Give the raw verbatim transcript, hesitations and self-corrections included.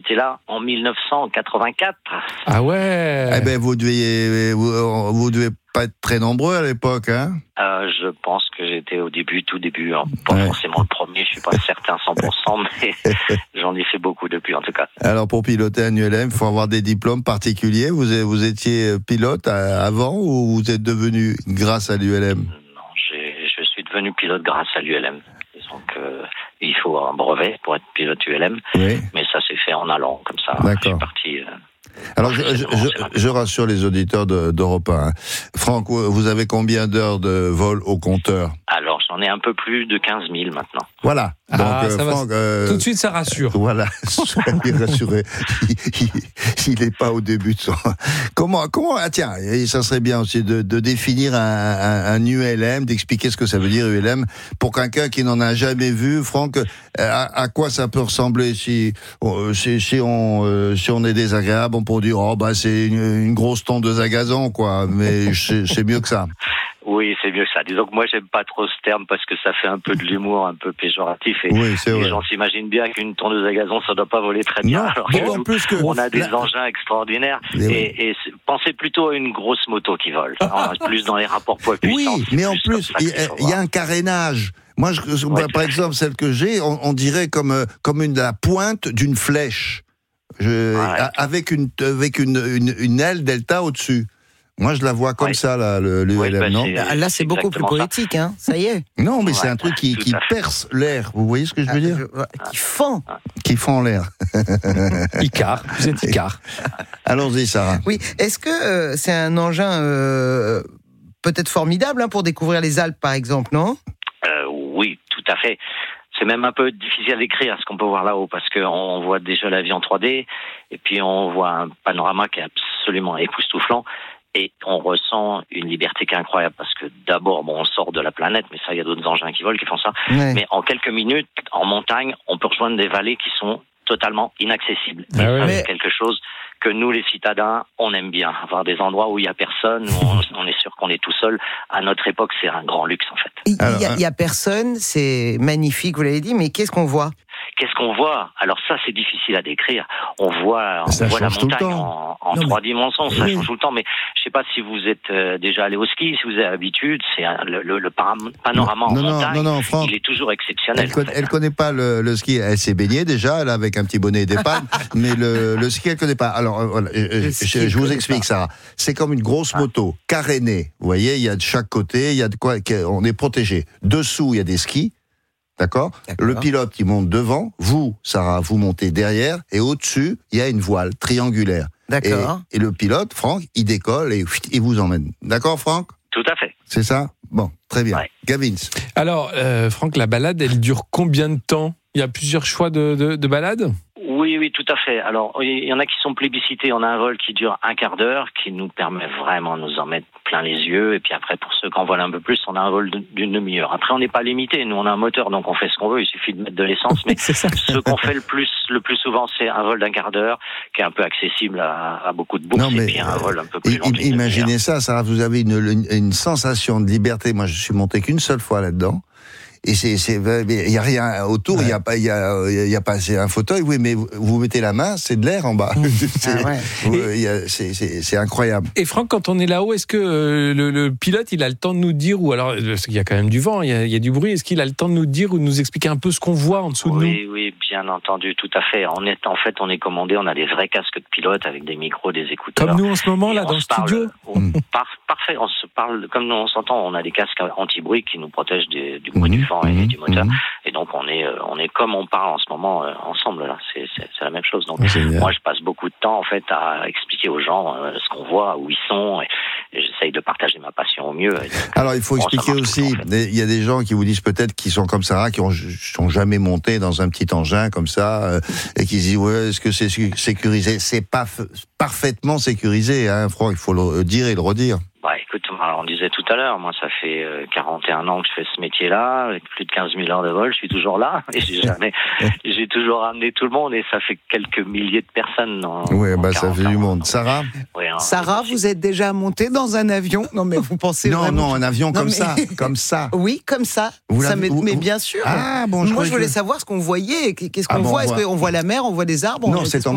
j'étais là en dix-neuf cent quatre-vingt-quatre. Ah ouais. Eh ben, vous deviez, vous, vous devez pas être très nombreux à l'époque, hein? Euh, je pense que j'étais au début, tout début, hein. Pas Ouais. forcément le premier, je suis pas certain cent pour cent, mais j'en ai fait beaucoup depuis, en tout cas. Alors, pour piloter un U L M, il faut avoir des diplômes particuliers. Vous, vous étiez pilote avant ou vous êtes devenu grâce à l'U L M? Non, j'ai, je suis devenu pilote grâce à l'U L M. Donc, euh, il faut un brevet pour être pilote U L M, Oui. mais ça s'est fait en allant, comme ça. D'accord. Je suis parti... Euh, Alors, je, je, je, je rassure les auditeurs de, d'Europe un. Hein. Franck, vous avez combien d'heures de vol au compteur? Alors, j'en ai un peu plus de quinze mille maintenant. Voilà. Donc, Ah, euh, ça va, Franck, euh, tout de suite, ça rassure. Voilà, soyez rassurés. Il n'est pas au début de son. Comment, comment, ah tiens, ça serait bien aussi de, de définir un, un, un U L M, d'expliquer ce que ça veut dire U L M pour quelqu'un qui n'en a jamais vu. Franck, à, à quoi ça peut ressembler si, si, si on, euh, si on est désagréable, on peut dire, oh, bah, c'est une, une grosse tondeuse à gazon, quoi. Mais c'est, c'est mieux que ça. Oui, c'est mieux que ça. Disons que moi, j'aime pas trop ce terme parce que ça fait un peu de l'humour, un peu péjoratif. Et oui, c'est les vrai. gens s'imaginent bien qu'une tondeuse à gazon, ça doit pas voler très bien. Non, alors d'autant que nous, plus que on a des la... engins extraordinaires. Mais oui. Et, et pensez plutôt à une grosse moto qui vole. Alors, plus dans les rapports poids-puissance. Oui, mais en plus, il y, y a un carénage. Moi, je, Ouais, par exemple, celle que j'ai, on, on dirait comme, comme une, la pointe d'une flèche. Je, ouais. Avec, une, avec une, une, une aile delta au-dessus. Moi, je la vois comme ouais. ça, là, le, l'U L M, ouais, bah, non? c'est, Là, c'est beaucoup plus poétique, ça. hein. Ça y est. Non, mais ouais, c'est un truc qui, ouais, qui perce l'air. Vous voyez ce que je veux ah, dire? je, Qui fend. Qui fend l'air. Icar, vous êtes Icar. Allons-y, Sarah. Oui, est-ce que euh, c'est un engin euh, peut-être formidable hein, pour découvrir les Alpes, par exemple, non? euh, Oui, tout à fait. C'est même un peu difficile à décrire ce qu'on peut voir là-haut parce qu'on voit déjà la vie en trois D et puis on voit un panorama qui est absolument époustouflant. Et on ressent une liberté qui est incroyable parce que d'abord, bon, on sort de la planète, mais ça, il y a d'autres engins qui volent, qui font ça. Ouais. Mais en quelques minutes, en montagne, on peut rejoindre des vallées qui sont totalement inaccessibles. Ah et ouais. ça, c'est quelque chose que nous, les citadins, on aime bien. Avoir des endroits où il n'y a personne, où on, on est sûr qu'on est tout seul. À notre époque, c'est un grand luxe, en fait. Il n'y a, a personne, c'est magnifique, vous l'avez dit, mais qu'est-ce qu'on voit ? Qu'est-ce qu'on voit ? Alors ça, c'est difficile à décrire. On voit, on voit la montagne en, en non, trois mais... dimensions, ça oui. change tout le temps. Mais je ne sais pas si vous êtes euh, déjà allé au ski, si vous avez l'habitude. C'est un, le, le, le panorama non, en non, montagne, non, non, Franck, il est toujours exceptionnel. Elle ne en fait. connaît pas le, le ski. Elle s'est baignée déjà, là, avec un petit bonnet et des palmes. mais le, le ski, elle ne connaît pas. Alors, voilà, je, je, je vous explique, Sarah. C'est comme une grosse ah. moto carénée. Vous voyez, il y a de chaque côté, il y a de quoi, on est protégé. Dessous, il y a des skis. D'accord, D'accord. Le pilote, il monte devant. Vous, Sarah, vous montez derrière. Et au-dessus, il y a une voile triangulaire. D'accord. Et, et le pilote, Franck, il décolle et il vous emmène. D'accord, Franck ? Tout à fait. C'est ça ? Bon, très bien. Ouais. Gavins. Alors, euh, Franck, la balade, elle dure combien de temps ? Il y a plusieurs choix de, de, de balade ? Oui, oui, tout à fait. Alors, il y en a qui sont plébiscités. On a un vol qui dure un quart d'heure, qui nous permet vraiment de nous en mettre plein les yeux. Et puis après, pour ceux qui en volent un peu plus, on a un vol d'une demi-heure. Après, on n'est pas limité. Nous, on a un moteur, donc on fait ce qu'on veut. Il suffit de mettre de l'essence. Mais ce qu'on fait le plus, le plus souvent, c'est un vol d'un quart d'heure, qui est un peu accessible à, à beaucoup de bourses. Non, mais, et puis un vol un peu plus long. Imaginez ça, Sarah, vous avez une, une, une sensation de liberté. Moi, je suis monté qu'une seule fois là-dedans. Et c'est, c'est, il y a rien autour, il ouais. y a pas, il y a, il y a pas, c'est un fauteuil, oui, mais vous, vous mettez la main, c'est de l'air en bas. c'est, ah ouais. et, y a, c'est, c'est, c'est incroyable. Et Franck, quand on est là-haut, est-ce que euh, le, le pilote, il a le temps de nous dire, ou alors, parce qu'il y a quand même du vent, il y a, il y a du bruit, est-ce qu'il a le temps de nous dire ou de nous expliquer un peu ce qu'on voit en dessous oui, de nous ? Oui, oui, bien entendu, tout à fait. On est, en fait, on est commandé, on a des vrais casques de pilote avec des micros, des écouteurs. Comme nous en ce moment, là, dans le studio. On, par, parfait, on se parle, comme nous on s'entend, on a des casques anti-bruit qui nous protègent des, du bruit mmh, du vent et mmh, du moteur. Mmh. Et donc on est, on est comme on parle en ce moment euh, ensemble là. C'est, c'est, c'est la même chose. Donc Génial. Moi je passe beaucoup de temps en fait à expliquer aux gens euh, ce qu'on voit, où ils sont, et, et j'essaye de partager ma passion au mieux. Donc, alors il faut bon, expliquer aussi. Il en fait. y a des gens qui vous disent peut-être qu'ils sont comme Sarah, qui ont sont jamais montés dans un petit engin comme ça euh, et qui se disent ouais est-ce que c'est sécurisé ? C'est pas f- parfaitement sécurisé, hein, Franck. Il faut le dire et le redire. Bah écoute, on disait tout à l'heure, moi ça fait quarante et un ans que je fais ce métier-là, avec plus de quinze mille heures de vol, je suis toujours là, et j'ai jamais, j'ai toujours ramené tout le monde, et ça fait quelques milliers de personnes. Oui, bah ça fait du monde. Sarah ouais, hein, Sarah, vous êtes déjà montée dans un avion ? Non mais vous pensez Non, vraiment... non, un avion non, comme mais... ça, comme ça. Oui, comme ça. Vous ça mais, vous... mais bien sûr. Ah bon, je Moi je voulais que... savoir ce qu'on voyait, qu'est-ce qu'on ah, bon, voit ? Est-ce voit... qu'on voit la mer, on voit des arbres ? Non, c'est en